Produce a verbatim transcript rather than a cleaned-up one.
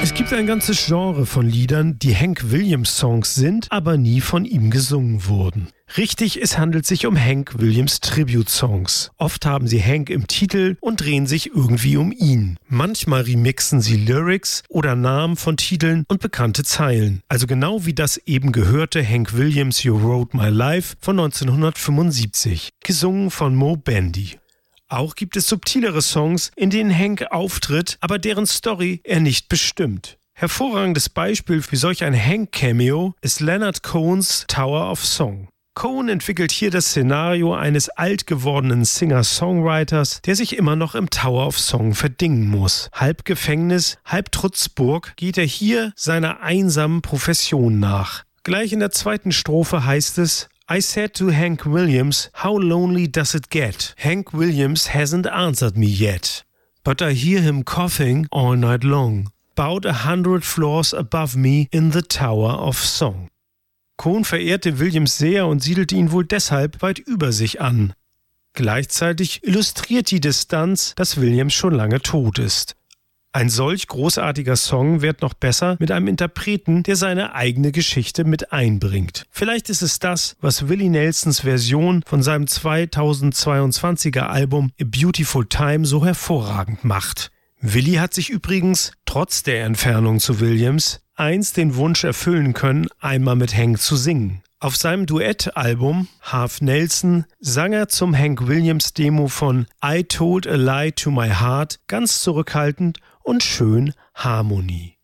Es gibt ein ganzes Genre von Liedern, die Hank Williams Songs sind, aber nie von ihm gesungen wurden. Richtig, es handelt sich um Hank Williams Tribute-Songs. Oft haben sie Hank im Titel und drehen sich irgendwie um ihn. Manchmal remixen sie Lyrics oder Namen von Titeln und bekannte Zeilen. Also genau wie das eben gehörte Hank Williams You Wrote My Life von neunzehnhundertfünfundsiebzig, gesungen von Moe Bandy. Auch gibt es subtilere Songs, in denen Hank auftritt, aber deren Story er nicht bestimmt. Hervorragendes Beispiel für solch ein Hank-Cameo ist Leonard Cohens Tower of Song. Cohen entwickelt hier das Szenario eines alt gewordenen Singer-Songwriters, der sich immer noch im Tower of Song verdingen muss. Halb Gefängnis, halb Trutzburg geht er hier seiner einsamen Profession nach. Gleich in der zweiten Strophe heißt es: I said to Hank Williams, how lonely does it get? Hank Williams hasn't answered me yet. But I hear him coughing all night long. About a hundred floors above me in the Tower of Song. Cohen verehrte Williams sehr und siedelte ihn wohl deshalb weit über sich an. Gleichzeitig illustriert die Distanz, dass Williams schon lange tot ist. Ein solch großartiger Song wird noch besser mit einem Interpreten, der seine eigene Geschichte mit einbringt. Vielleicht ist es das, was Willie Nelsons Version von seinem zweitausendzweiundzwanziger Album A Beautiful Time so hervorragend macht. Willie hat sich übrigens, trotz der Entfernung zu Williams, einst den Wunsch erfüllen können, einmal mit Hank zu singen. Auf seinem Duettalbum Half Nelson sang er zum Hank Williams Demo von I Told a Lie to My Heart ganz zurückhaltend und schön Harmonie.